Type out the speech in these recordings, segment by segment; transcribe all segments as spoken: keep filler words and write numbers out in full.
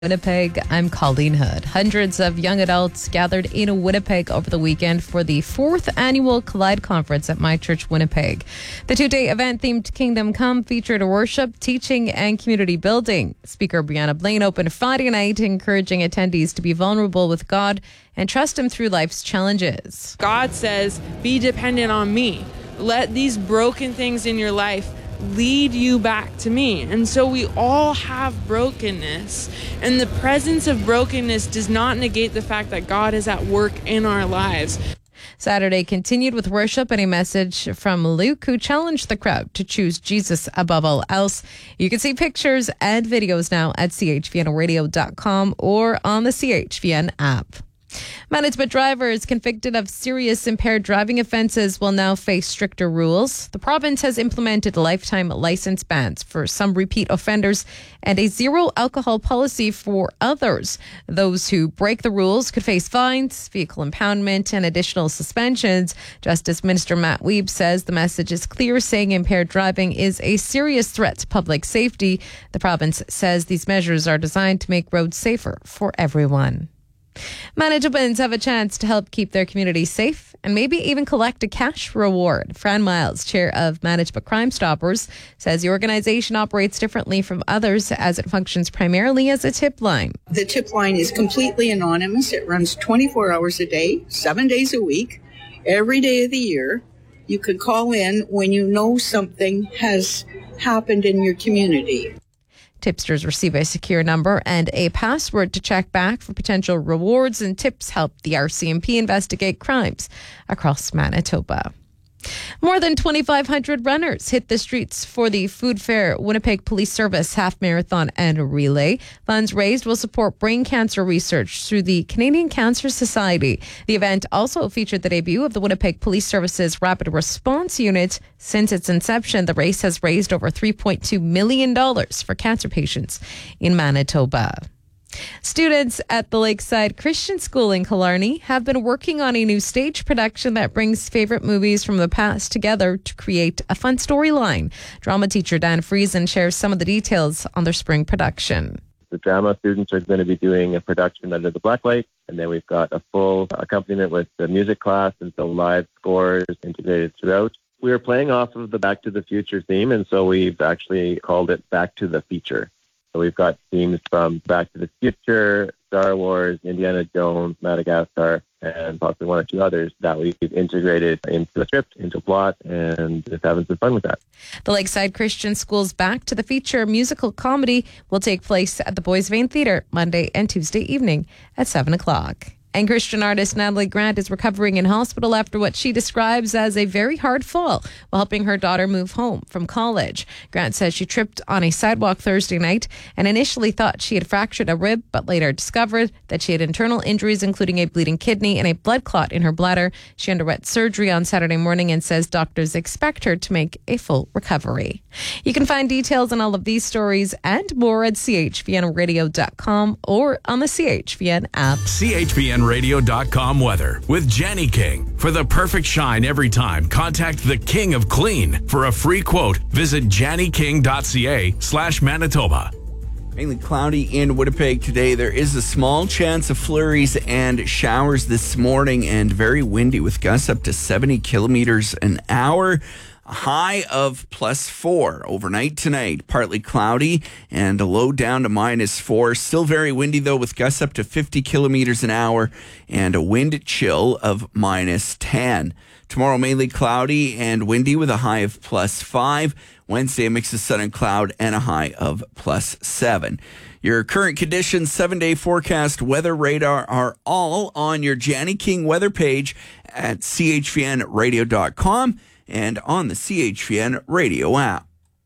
Winnipeg, I'm Colleen Hood. Hundreds of young adults gathered in Winnipeg over the weekend for the fourth annual Collide Conference at My Church Winnipeg. The two-day event themed Kingdom Come featured worship, teaching, and community building. Speaker Brianna Blaine opened Friday night, encouraging attendees to be vulnerable with God and trust Him through life's challenges. God says, be dependent on me. Let these broken things in your life lead you back to me. And so we all have brokenness, and the presence of brokenness does not negate the fact that God is at work in our lives. Saturday continued with worship and a message from Luke, who challenged the crowd to choose Jesus above all else. You can see pictures and videos now at c h v n radio dot com or on the C H V N app. Manitoba drivers convicted of serious impaired driving offences will now face stricter rules. The province has implemented lifetime license bans for some repeat offenders and a zero alcohol policy for others. Those who break the rules could face fines, vehicle impoundment, and additional suspensions. Justice Minister Matt Wiebe says the message is clear, saying impaired driving is a serious threat to public safety. The province says these measures are designed to make roads safer for everyone. Manitobans have a chance to help keep their community safe and maybe even collect a cash reward. Fran Miles, chair of Manitoba Crime Stoppers, says the organization operates differently from others as it functions primarily as a tip line. The tip line is completely anonymous. It runs twenty-four hours a day, seven days a week, every day of the year. You can call in when you know something has happened in your community. Tipsters receive a secure number and a password to check back for potential rewards, and tips help the R C M P investigate crimes across Manitoba. More than twenty-five hundred runners hit the streets for the Food Fair Winnipeg Police Service Half Marathon and Relay. Funds raised will support brain cancer research through the Canadian Cancer Society. The event also featured the debut of the Winnipeg Police Service's Rapid Response Unit. Since its inception, the race has raised over three point two million dollars for cancer patients in Manitoba. Students at the Lakeside Christian School in Killarney have been working on a new stage production that brings favorite movies from the past together to create a fun storyline. Drama teacher Dan Friesen shares some of the details on their spring production. The drama students are going to be doing a production under the blacklight, and then we've got a full accompaniment with the music class and so live scores integrated throughout. We are playing off of the Back to the Future theme, and so we've actually called it Back to the Feature. So we've got themes from Back to the Future, Star Wars, Indiana Jones, Madagascar, and possibly one or two others that we've integrated into the script, into plot, and just having some fun with that. The Lakeside Christian School's Back to the Future musical comedy will take place at the Boys Vein Theatre Monday and Tuesday evening at seven o'clock. And Christian artist Natalie Grant is recovering in hospital after what she describes as a very hard fall while helping her daughter move home from college. Grant says she tripped on a sidewalk Thursday night and initially thought she had fractured a rib, but later discovered that she had internal injuries, including a bleeding kidney and a blood clot in her bladder. She underwent surgery on Saturday morning and says doctors expect her to make a full recovery. You can find details on all of these stories and more at c h v n radio dot com or on the C H V N app. C H V N radio dot com weather with Jenny King. For the perfect shine every time, contact the King of Clean. For a free quote, visit janny king dot c a slash Manitoba. Mainly cloudy in Winnipeg today. There is a small chance of flurries and showers this morning, and very windy with gusts up to seventy kilometers an hour. A high of plus four overnight tonight. Partly cloudy and a low down to minus four. Still very windy though, with gusts up to fifty kilometers an hour and a wind chill of minus ten. Tomorrow mainly cloudy and windy with a high of plus five. Wednesday a mix of sun and cloud and a high of plus seven. Your current conditions, seven-day forecast, weather radar are all on your Janny King weather page at c h v n radio dot com. and on the C H V N radio app.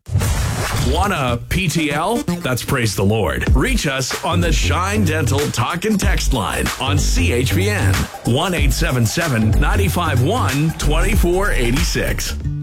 Want a P T L? That's praise the Lord. Reach us on the Shine Dental Talk and Text line on C H V N. one eight seven seven, nine five one, two four eight six.